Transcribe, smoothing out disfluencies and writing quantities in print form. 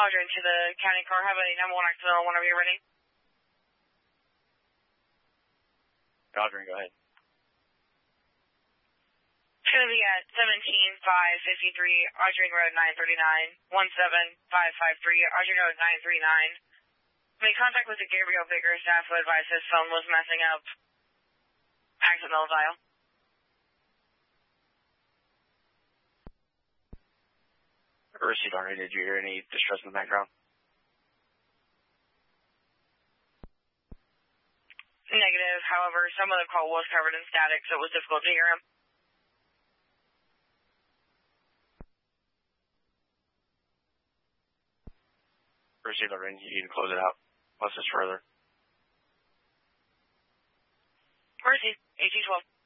Audrey to the county car. Have a number 1 accidental whenever you're ready. Audrey, go ahead. It's going to be at 17553 Audrey Road 939, 17553 Audrey Road 939. Made contact with the Gabriel Baker staff who advised his phone was messing up. Accidental dial. Received already. Did you hear any distress in the background? Negative. However, some of the call was covered in static, so it was difficult to hear him. Received already. You can close it out. Unless it's further. Received. AT-12.